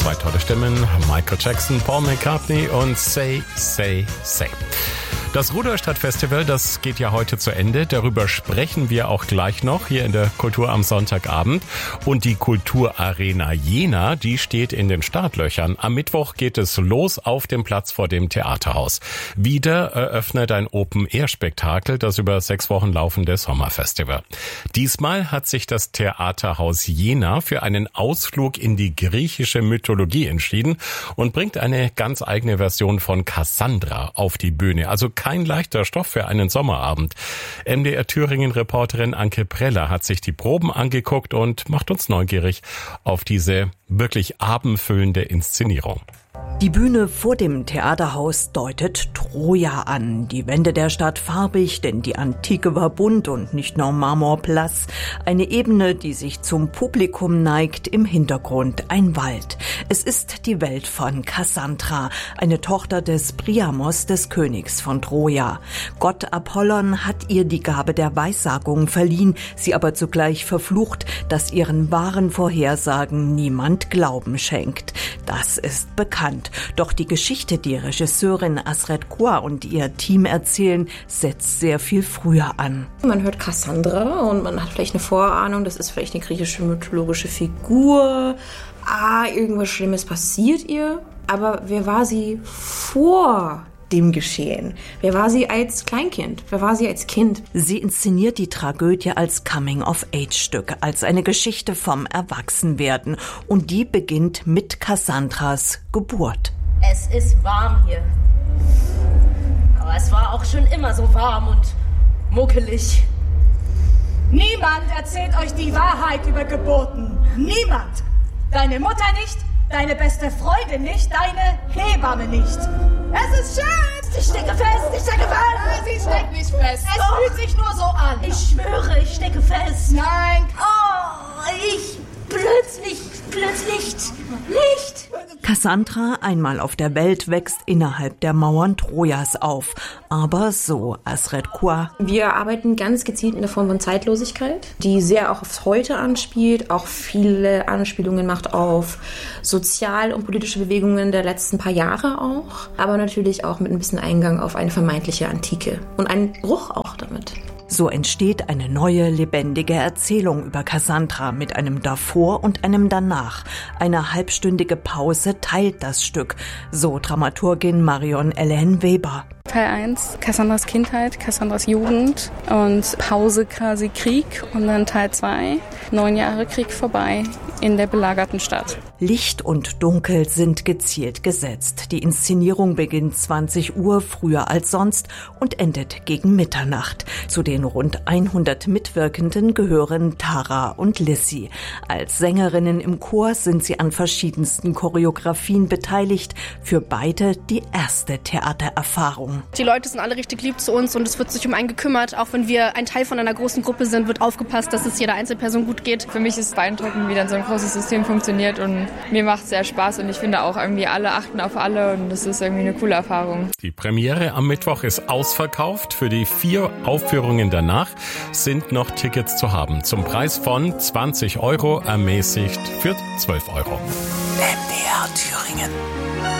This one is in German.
Zwei tolle Stimmen, Michael Jackson, Paul McCartney und Say, Say, Say. Das Rudolstadt-Festival, das geht ja heute zu Ende. Darüber sprechen wir auch gleich noch hier in der Kultur am Sonntagabend. Und die Kulturarena Jena, die steht in den Startlöchern. Am Mittwoch geht es los auf dem Platz vor dem Theaterhaus. Wieder eröffnet ein Open-Air-Spektakel, das über 6 Wochen laufende Sommerfestival. Diesmal hat sich das Theaterhaus Jena für einen Ausflug in die griechische Mythologie entschieden und bringt eine ganz eigene Version von Cassandra auf die Bühne. Also kein leichter Stoff für einen Sommerabend. MDR Thüringen-Reporterin Anke Preller hat sich die Proben angeguckt und macht uns neugierig auf diese wirklich abendfüllende Inszenierung. Die Bühne vor dem Theaterhaus deutet Troja an. Die Wände der Stadt farbig, denn die Antike war bunt und nicht nur marmorblass. Eine Ebene, die sich zum Publikum neigt, im Hintergrund ein Wald. Es ist die Welt von Cassandra, eine Tochter des Priamos, des Königs von Troja. Gott Apollon hat ihr die Gabe der Weissagung verliehen, sie aber zugleich verflucht, dass ihren wahren Vorhersagen niemand Glauben schenkt. Das ist bekannt. Doch die Geschichte, die Regisseurin Asred Kuar und ihr Team erzählen, setzt sehr viel früher an. Man hört Cassandra und man hat vielleicht eine Vorahnung, das ist vielleicht eine griechische mythologische Figur. Irgendwas Schlimmes passiert ihr. Aber wer war sie vor dem Geschehen? Wer war sie als Kleinkind? Wer war sie als Kind? Sie inszeniert die Tragödie als Coming-of-Age-Stück, als eine Geschichte vom Erwachsenwerden. Und die beginnt mit Cassandras Geburt. Es ist warm hier. Aber es war auch schon immer so warm und muckelig. Niemand erzählt euch die Wahrheit über Geburten. Niemand. Deine Mutter nicht, deine beste Freundin nicht, deine Hebamme nicht. Es ist schön. Ich stecke fest, ich stecke fest. Sie steckt nicht fest. Es fühlt sich nur so an. Ich schwöre, ich stecke fest. Nein. Plötzlich Licht. Cassandra, einmal auf der Welt, wächst innerhalb der Mauern Trojas auf. Aber so Asred Kuar. Wir arbeiten ganz gezielt in der Form von Zeitlosigkeit, die sehr auch aufs Heute anspielt, auch viele Anspielungen macht auf sozial- und politische Bewegungen der letzten paar Jahre auch, aber natürlich auch mit ein bisschen Eingang auf eine vermeintliche Antike und einen Bruch auch damit. So entsteht eine neue, lebendige Erzählung über Cassandra mit einem Davor und einem Danach. Eine halbstündige Pause teilt das Stück, so Dramaturgin Marion Ellen Weber. Teil 1, Cassandras Kindheit, Cassandras Jugend und Pause quasi Krieg und dann Teil 2, 9 Jahre Krieg vorbei in der belagerten Stadt. Licht und Dunkel sind gezielt gesetzt. Die Inszenierung beginnt 20 Uhr, früher als sonst und endet gegen Mitternacht. Zu den rund 100 Mitwirkenden gehören Tara und Lissy. Als Sängerinnen im Chor sind sie an verschiedensten Choreografien beteiligt. Für beide die erste Theatererfahrung. Die Leute sind alle richtig lieb zu uns und es wird sich um einen gekümmert. Auch wenn wir ein Teil von einer großen Gruppe sind, wird aufgepasst, dass es jeder Einzelperson gut geht. Für mich ist es beeindruckend, wie dann so ein großes System funktioniert und mir macht es sehr Spaß und ich finde auch irgendwie alle achten auf alle und das ist irgendwie eine coole Erfahrung. Die Premiere am Mittwoch ist ausverkauft. Für die 4 Aufführungen danach sind noch Tickets zu haben. Zum Preis von 20 €, ermäßigt für 12 €. MDR Thüringen.